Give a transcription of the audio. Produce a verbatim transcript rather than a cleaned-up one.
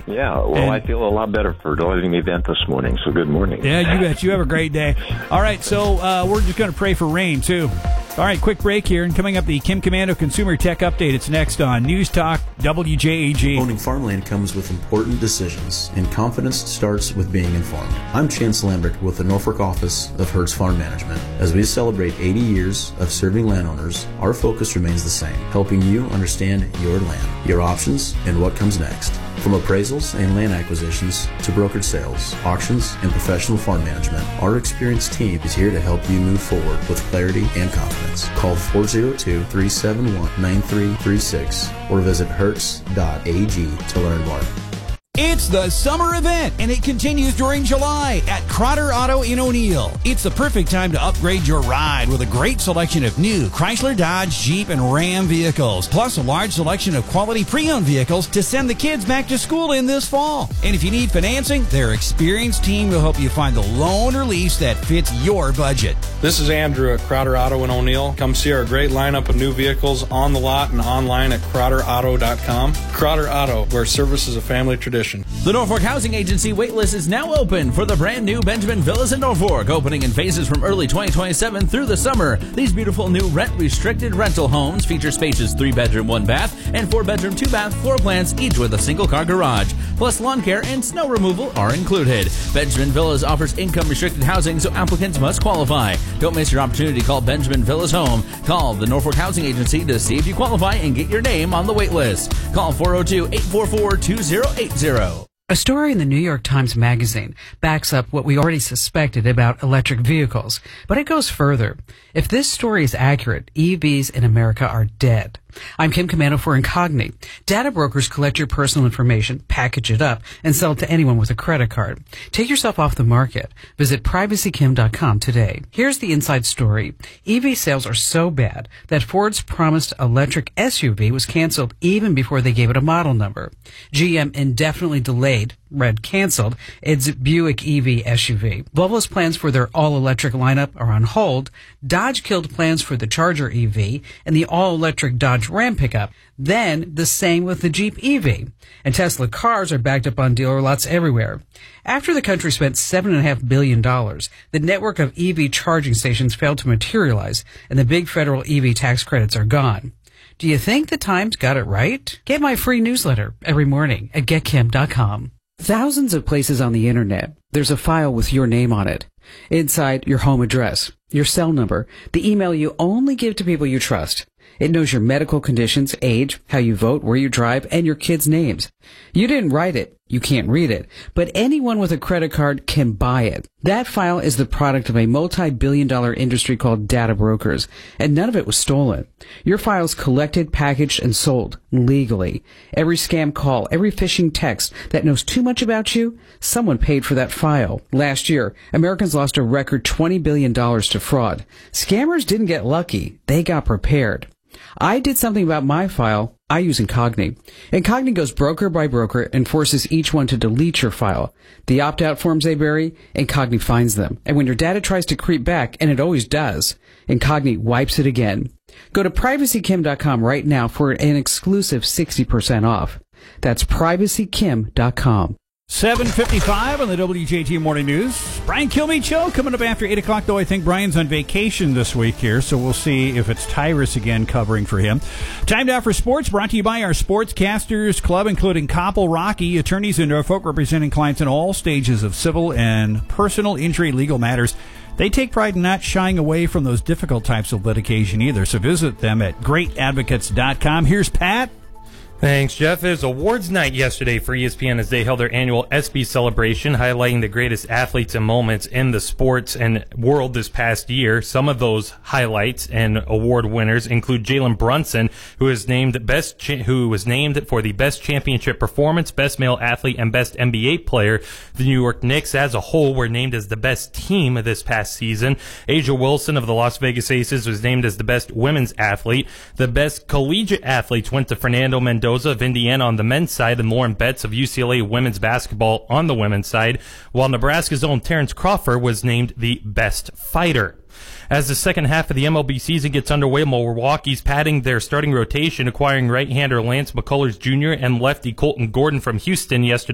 Yeah, well, And- I feel a lot better for delivering the event this morning, so good morning. Yeah, you bet. You have a great day. All right, so uh, we're just going to pray for rain, too. All right, quick break here, and coming up, the Kim Komando Consumer Tech Update. It's next on News Talk W J A G. Owning farmland comes with important decisions, and confidence starts with being informed. I'm Chance Lambert with the Norfolk office of Hertz Farm Management. As we celebrate eighty years of serving landowners, our focus remains the same, helping you understand your land, your options, and what comes next. From appraisals and land acquisitions to brokered sales, auctions, and professional farm management, our experienced team is here to help you move forward with clarity and confidence. Call four oh two, three seven one, nine three three six or visit hertz dot a g to learn more. It's the summer event, and it continues during July at Crotter Auto in O'Neill. It's the perfect time to upgrade your ride with a great selection of new Chrysler, Dodge, Jeep, and Ram vehicles, plus a large selection of quality pre-owned vehicles to send the kids back to school in this fall. And if you need financing, their experienced team will help you find the loan or lease that fits your budget. This is Andrew at Crotter Auto in O'Neill. Come see our great lineup of new vehicles on the lot and online at crotter auto dot com. Crotter Auto, where service is a family tradition. The Norfolk Housing Agency waitlist is now open for the brand new Benjamin Villas in Norfolk, opening in phases from early twenty twenty-seven through the summer. These beautiful new rent-restricted rental homes feature spacious three-bedroom, one-bath, and four-bedroom, two-bath floor plans, each with a single-car garage. Plus, lawn care and snow removal are included. Benjamin Villas offers income-restricted housing, so applicants must qualify. Don't miss your opportunity to call Benjamin Villas home. Call the Norfolk Housing Agency to see if you qualify and get your name on the wait list. Call four oh two, eight four four, two oh eight oh. A story in the New York Times Magazine backs up what we already suspected about electric vehicles, but it goes further. If this story is accurate, E Vs in America are dead. I'm Kim Komando for Incogni. Data brokers collect your personal information, package it up, and sell it to anyone with a credit card. Take yourself off the market. Visit privacy kim dot com today. Here's the inside story. E V sales are so bad that Ford's promised electric S U V was canceled even before they gave it a model number. G M indefinitely delayed, read canceled, its Buick E V S U V. Volvo's plans for their all-electric lineup are on hold. Dodge killed plans for the Charger E V and the all-electric Dodge Ram pickup. Then the same with the Jeep E V. And Tesla cars are backed up on dealer lots everywhere. After the country spent seven point five billion dollars, the network of E V charging stations failed to materialize, and the big federal E V tax credits are gone. Do you think the Times got it right? Get my free newsletter every morning at get kim dot com. Thousands of places on the internet, there's a file with your name on it. Inside, your home address, your cell number, the email you only give to people you trust. It knows your medical conditions, age, how you vote, where you drive, and your kids' names. You didn't write it. You can't read it. But anyone with a credit card can buy it. That file is the product of a multi-billion dollar industry called data brokers, and none of it was stolen. Your file's collected, packaged, and sold legally. Every scam call, every phishing text that knows too much about you, someone paid for that file. Last year, Americans lost a record twenty billion dollars to fraud. Scammers didn't get lucky. They got prepared. I did something about my file. I use Incogni. Incogni goes broker by broker and forces each one to delete your file. The opt-out forms they bury, Incogni finds them. And when your data tries to creep back, and it always does, Incogni wipes it again. Go to privacy kim dot com right now for an exclusive sixty percent off. That's privacy kim dot com. seven fifty-five on the W J T Morning News. Brian Kilmeade Show coming up after eight o'clock, though I think Brian's on vacation this week here, so we'll see if it's Tyrus again covering for him. Time now for sports, brought to you by our Sportscasters Club, including Koppel Rocky, attorneys in Norfolk representing clients in all stages of civil and personal injury legal matters. They take pride in not shying away from those difficult types of litigation either, so visit them at great advocates dot com. Here's Pat. Thanks, Jeff. It was awards night yesterday for E S P N as they held their annual ESPY celebration, highlighting the greatest athletes and moments in the sports and world this past year. Some of those highlights and award winners include Jalen Brunson, who is named best, cha- who was named for the best championship performance, best male athlete, and best N B A player. The New York Knicks, as a whole, were named as the best team this past season. Asia Wilson of the Las Vegas Aces was named as the best women's athlete. The best collegiate athletes went to Fernando Mendoza of Indiana on the men's side and Lauren Betts of U C L A women's basketball on the women's side, while Nebraska's own Terrence Crawford was named the best fighter. As the second half of the M L B season gets underway, Milwaukee's padding their starting rotation, acquiring right-hander Lance McCullers Junior and lefty Colton Gordon from Houston yesterday.